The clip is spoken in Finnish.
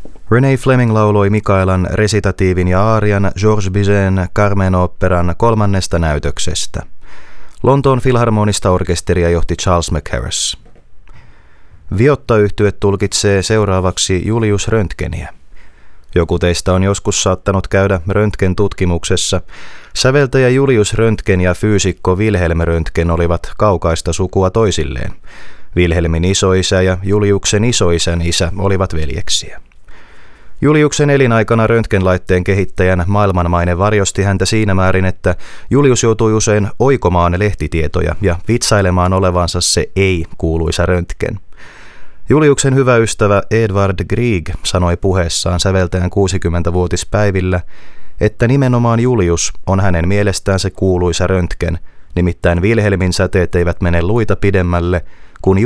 Renee Fleming lauloi Mikaelan resitatiivin ja aarian Georges Bizet'n Carmen-oopperan 3. näytöksestä. Lontoon filharmonista orkesteria johti Charles McHarris. Viotta-yhtye tulkitsee seuraavaksi Julius Röntgeniä. Joku teistä on joskus saattanut käydä röntgentutkimuksessa. Säveltäjä Julius Röntgen ja fyysikko Wilhelm Röntgen olivat kaukaista sukua toisilleen. Wilhelmin isoisä ja Juliuksen isoisän isä olivat veljeksiä. Juliuksen elinaikana röntgenlaitteen kehittäjän maailmanmaine varjosti häntä siinä määrin, että Julius joutui usein oikomaan lehtitietoja ja vitsailemaan olevansa se ei-kuuluisa Röntgen. Juliuksen hyvä ystävä Edvard Grieg sanoi puheessaan säveltäjän 60-vuotispäivillä, että nimenomaan Julius on hänen mielestään se kuuluisa Röntgen, nimittäin Wilhelmin säteet eivät mene luita pidemmälle